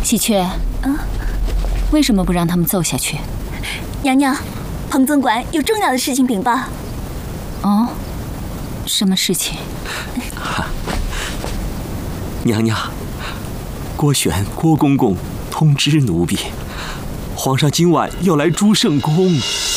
喜鹊，为什么不让他们奏下去？ 娘娘，彭总管有重要的事情禀报。 哦，什么事情？ 娘娘，郭选郭公公通知奴婢，皇上今晚要来朱圣宫。